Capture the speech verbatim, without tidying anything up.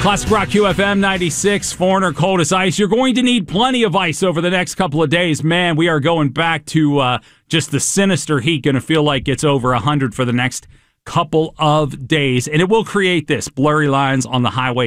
Classic Rock Q F M ninety-six, Foreigner, Cold as Ice. You're going to need plenty of ice over the next couple of days. Man, we are going back to uh, just the sinister heat. Going to feel like it's over one hundred for the next couple of days. And it will create this blurry lines on the highway